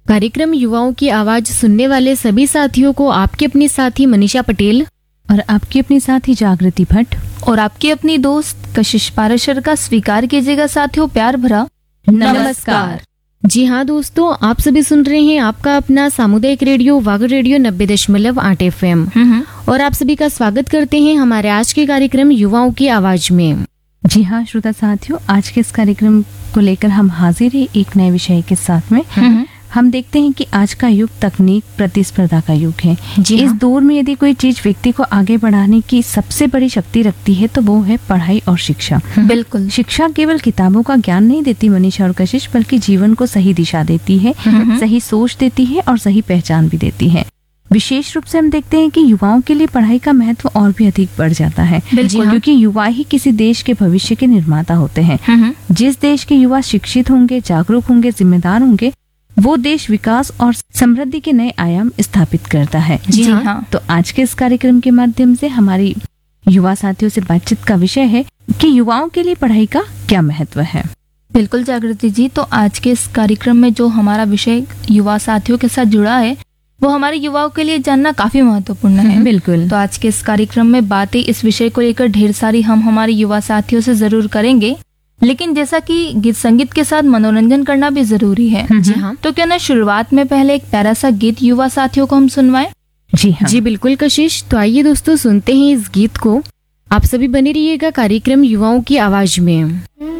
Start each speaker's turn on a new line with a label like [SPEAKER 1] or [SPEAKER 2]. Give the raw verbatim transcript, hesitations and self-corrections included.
[SPEAKER 1] कार्यक्रम युवाओं की आवाज सुनने वाले सभी साथियों को आपकी अपनी साथी मनीषा पटेल
[SPEAKER 2] और आपकी अपनी साथी जागृति भट्ट
[SPEAKER 3] और आपकी अपनी दोस्त कशिश पाराशर का स्वीकार कीजिएगा साथियों प्यार भरा
[SPEAKER 1] नमस्कार। जी हाँ दोस्तों, आप सभी सुन रहे हैं आपका अपना सामुदायिक रेडियो वागड़ रेडियो नब्बे दशमलव आठ एफ एम और आप सभी का स्वागत करते हैं हमारे आज के कार्यक्रम युवाओं की आवाज में।
[SPEAKER 2] जी हाँ श्रोता साथियों, आज के इस कार्यक्रम को लेकर हम हाजिर हैं एक नए विषय के साथ में। हम देखते हैं कि आज का युग तकनीक प्रतिस्पर्धा का युग है।
[SPEAKER 1] जी
[SPEAKER 2] इस
[SPEAKER 1] हाँ।
[SPEAKER 2] दौर में यदि कोई चीज व्यक्ति को आगे बढ़ाने की सबसे बड़ी शक्ति रखती है तो वो है पढ़ाई और शिक्षा।
[SPEAKER 3] बिल्कुल।
[SPEAKER 2] शिक्षा केवल किताबों का ज्ञान नहीं देती मनीषा और कशिश, बल्कि जीवन को सही दिशा देती है, सही सोच देती है और सही पहचान भी देती है। विशेष रूप से हम देखते हैं कि युवाओं के लिए पढ़ाई का महत्व और भी अधिक बढ़ जाता है, क्योंकि युवा ही किसी देश के भविष्य के निर्माता होते हैं। जिस देश के युवा शिक्षित होंगे, जागरूक होंगे, जिम्मेदार होंगे, वो देश विकास और समृद्धि के नए आयाम स्थापित करता है।
[SPEAKER 3] जी हाँ।
[SPEAKER 2] तो आज के इस कार्यक्रम के माध्यम से हमारी युवा साथियों से बातचीत का विषय है कि युवाओं के लिए पढ़ाई का क्या महत्व है।
[SPEAKER 3] बिल्कुल जागृति जी, तो आज के इस कार्यक्रम में जो हमारा विषय युवा साथियों के साथ जुड़ा है वो हमारे युवाओं के लिए जानना काफी महत्वपूर्ण है।
[SPEAKER 2] बिल्कुल।
[SPEAKER 3] तो आज के इस कार्यक्रम में बातें इस विषय को लेकर ढेर सारी हम हमारे युवा साथियों से जरूर करेंगे, लेकिन जैसा कि गीत संगीत के साथ मनोरंजन करना भी जरूरी है।
[SPEAKER 1] जी हाँ।
[SPEAKER 3] तो क्या ना शुरुआत में पहले एक प्यारा सा गीत युवा साथियों को हम सुनवाएं।
[SPEAKER 2] जी हाँ।
[SPEAKER 1] जी बिल्कुल कशिश, तो आइए दोस्तों सुनते हैं इस गीत को। आप सभी बने रहिएगा कार्यक्रम युवाओं की आवाज में।